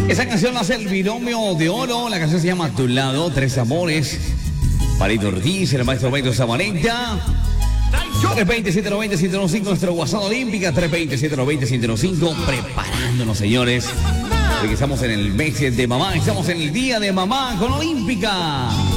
Esa canción hace el binomio de oro. La canción se llama Tu lado, Tres Amores. Palito Ortiz, el maestro Beto Zabaleta. 320-790-105, nuestro WhatsApp Olímpica. 320-790-105. Preparándonos, señores. Porque estamos en el mes de mamá. Estamos en el día de mamá con Olímpica.